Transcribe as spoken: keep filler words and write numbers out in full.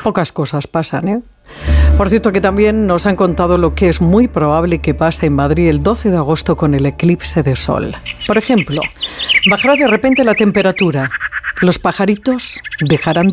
pocas cosas pasan, ¿eh? Por cierto, que también nos han contado lo que es muy probable que pase en Madrid el doce de agosto con el eclipse de sol. Por ejemplo, bajará de repente la temperatura, los pajaritos dejarán de